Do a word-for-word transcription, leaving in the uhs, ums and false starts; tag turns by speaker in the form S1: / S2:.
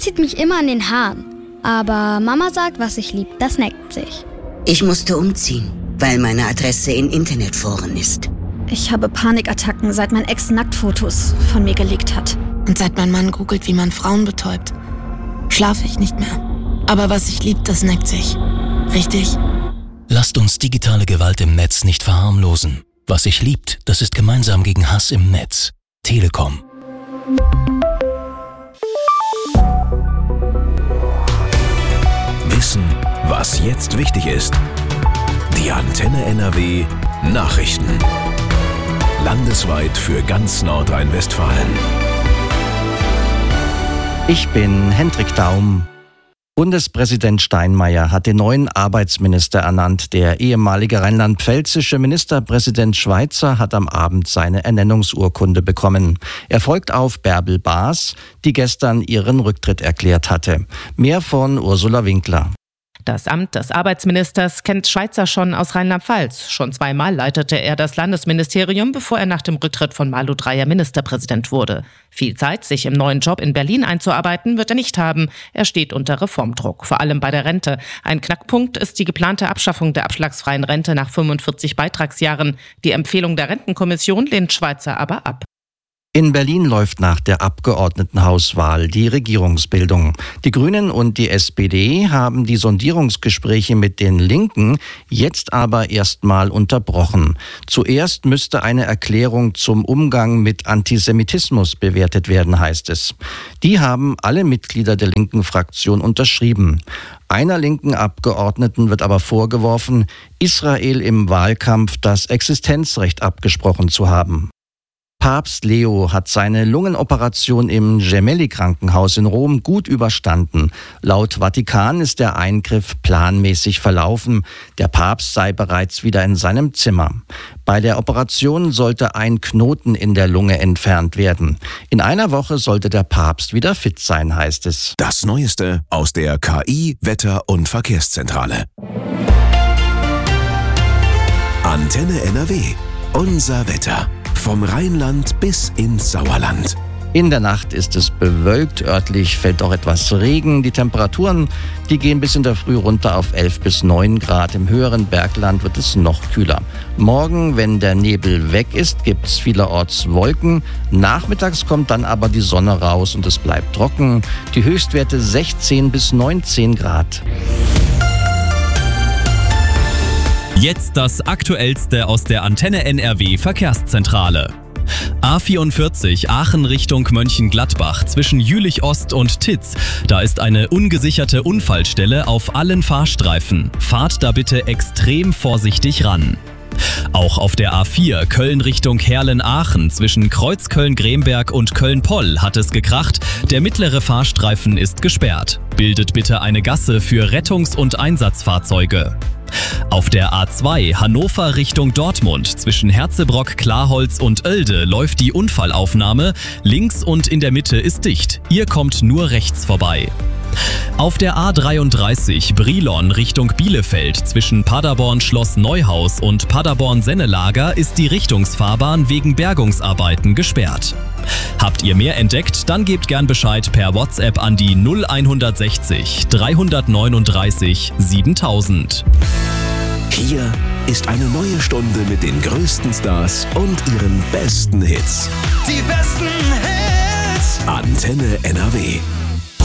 S1: zieht mich immer an den Haaren. Aber Mama sagt, was ich lieb, das neckt sich.
S2: Ich musste umziehen, weil meine Adresse in Internetforen ist.
S3: Ich habe Panikattacken, seit mein Ex Nacktfotos von mir gelegt hat.
S4: Und seit mein Mann googelt, wie man Frauen betäubt, schlafe ich nicht mehr. Aber was ich lieb, das neckt sich. Richtig?
S5: Lasst uns digitale Gewalt im Netz nicht verharmlosen. Was sich liebt, das ist gemeinsam gegen Hass im Netz. Telekom.
S6: Wissen, was jetzt wichtig ist. Die Antenne N R W Nachrichten. Landesweit für ganz Nordrhein-Westfalen.
S7: Ich bin Hendrik Daum. Bundespräsident Steinmeier hat den neuen Arbeitsminister ernannt. Der ehemalige rheinland-pfälzische Ministerpräsident Schweizer hat am Abend seine Ernennungsurkunde bekommen. Er folgt auf Bärbel Baas, die gestern ihren Rücktritt erklärt hatte. Mehr von Ursula Winkler.
S8: Das Amt des Arbeitsministers kennt Schweizer schon aus Rheinland-Pfalz. Schon zweimal leitete er das Landesministerium, bevor er nach dem Rücktritt von Malu Dreyer Ministerpräsident wurde. Viel Zeit, sich im neuen Job in Berlin einzuarbeiten, wird er nicht haben. Er steht unter Reformdruck, vor allem bei der Rente. Ein Knackpunkt ist die geplante Abschaffung der abschlagsfreien Rente nach fünfundvierzig Beitragsjahren. Die Empfehlung der Rentenkommission lehnt Schweizer aber ab.
S7: In Berlin läuft nach der Abgeordnetenhauswahl die Regierungsbildung. Die Grünen und die S P D haben die Sondierungsgespräche mit den Linken jetzt aber erstmal unterbrochen. Zuerst müsste eine Erklärung zum Umgang mit Antisemitismus bewertet werden, heißt es. Die haben alle Mitglieder der linken Fraktion unterschrieben. Einer linken Abgeordneten wird aber vorgeworfen, Israel im Wahlkampf das Existenzrecht abgesprochen zu haben. Papst Leo hat seine Lungenoperation im Gemelli-Krankenhaus in Rom gut überstanden. Laut Vatikan ist der Eingriff planmäßig verlaufen. Der Papst sei bereits wieder in seinem Zimmer. Bei der Operation sollte ein Knoten in der Lunge entfernt werden. In einer Woche sollte der Papst wieder fit sein, heißt es.
S6: Das Neueste aus der K I, Wetter- und Verkehrszentrale. Antenne N R W. Unser Wetter. Vom Rheinland bis ins Sauerland.
S7: In der Nacht ist es bewölkt, örtlich fällt auch etwas Regen. Die Temperaturen, die gehen bis in der Früh runter auf elf bis neun Grad. Im höheren Bergland wird es noch kühler. Morgen, wenn der Nebel weg ist, gibt es vielerorts Wolken. Nachmittags kommt dann aber die Sonne raus und es bleibt trocken. Die Höchstwerte sechzehn bis neunzehn Grad.
S9: Jetzt das Aktuellste aus der Antenne N R W Verkehrszentrale. A vierundvierzig Aachen Richtung Mönchengladbach zwischen Jülich Ost und Titz. Da ist eine ungesicherte Unfallstelle auf allen Fahrstreifen. Fahrt da bitte extrem vorsichtig ran. Auch auf der A vier Köln Richtung Herlen-Aachen zwischen Kreuzköln-Gremberg und Köln-Poll hat es gekracht. Der mittlere Fahrstreifen ist gesperrt. Bildet bitte eine Gasse für Rettungs- und Einsatzfahrzeuge. Auf der A zwei Hannover Richtung Dortmund zwischen Herzebrock, Klarholz und Oelde läuft die Unfallaufnahme. Links und in der Mitte ist dicht. Ihr kommt nur rechts vorbei. Auf der A dreiunddreißig Brilon Richtung Bielefeld zwischen Paderborn-Schloss Neuhaus und Paderborn-Sennelager ist die Richtungsfahrbahn wegen Bergungsarbeiten gesperrt. Habt ihr mehr entdeckt, dann gebt gern Bescheid per WhatsApp an die null hundertsechzig dreihundertneununddreißig siebentausend.
S6: Hier ist eine neue Stunde mit den größten Stars und ihren besten Hits.
S10: Die besten Hits.
S6: Antenne N R W.